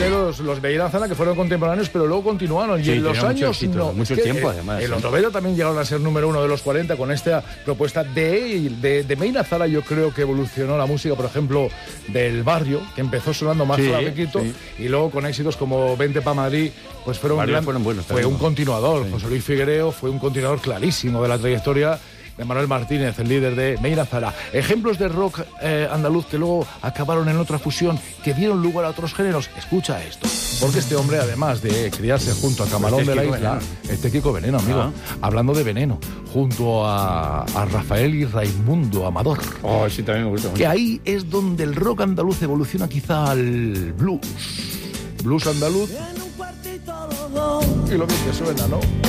primeros, los Beira Zana, que fueron contemporáneos, pero luego continuaron. Sí, y en los años... mucho tiempo, además. En los 90 también llegaron a ser número 1 de los 40 con esta propuesta de Meira Zara. Yo creo que evolucionó la música, por ejemplo, del barrio, que empezó sonando más flamenquito, y luego con éxitos como Vente pa' Madrid, pues fueron buenos. Fue un continuador. Sí. José Luis Figuereo fue un continuador clarísimo de la trayectoria de Manuel Martínez, el líder de Meira Zara. Ejemplos de rock andaluz que luego acabaron en otra fusión, que dieron lugar a otros géneros. Escucha esto. Porque este hombre, además de criarse junto a Camarón de la Isla, Kiko Veneno, amigo, hablando de Veneno, junto a Rafael y Raimundo Amador. Oh, sí, también me gusta mucho. Que ahí es donde el rock andaluz evoluciona quizá al blues. Blues andaluz. Y lo bien que suena, ¿no?